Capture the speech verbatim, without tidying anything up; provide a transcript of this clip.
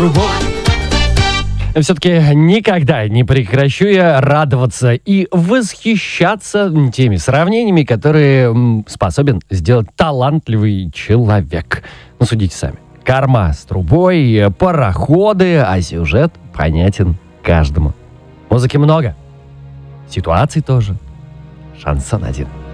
трубой. Все-таки никогда не прекращу я радоваться и восхищаться теми сравнениями, которые способен сделать талантливый человек. Ну, судите сами. Корма с трубой, пароходы, а сюжет понятен каждому. Музыки много, ситуаций тоже. Шансон один.